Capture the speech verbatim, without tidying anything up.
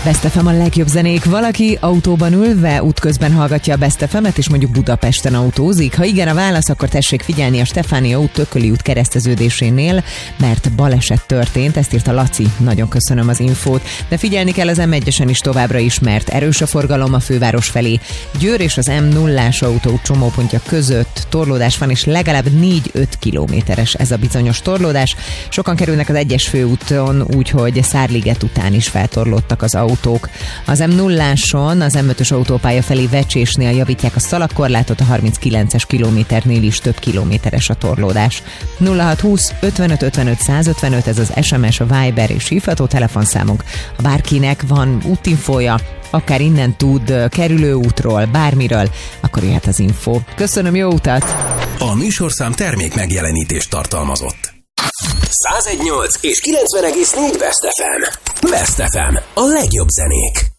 Best ef em a legjobb zenék. Valaki autóban ülve útközben hallgatja a Best ef emet, és mondjuk Budapesten autózik. Ha igen a válasz, akkor tessék figyelni a Stefánia út Tököli út kereszteződésénél, mert baleset történt, ezt írta Laci. Nagyon köszönöm az infót. De figyelni kell az em egyesen is továbbra is, mert erős a forgalom a főváros felé. Győr és az em nullás autó csomópontja között torlódás van, és legalább négy-öt kilométeres ez a bizonyos torlódás. Sokan kerülnek az egyes főúton, úgyhogy Szárliget után is feltorlódtak az autók. Az em nulláson, az em ötös autópálya felé Vecsésnél javítják a szalagkorlátot, a harminckilences kilométernél is több kilométeres a torlódás. nulla hat húsz ötvenöt ötvenöt százötvenöt, ez az es em es, a Viber és hívható telefonszámunk. Ha bárkinek van útinfója, akár innen tud, kerülőútról, bármiről, akkor jöhet az info. Köszönöm, jó utat! A műsorszám termék megjelenítést tartalmazott. száz egy egész nyolc és kilencven egész négy Best ef em. Best ef em. A legjobb zenék.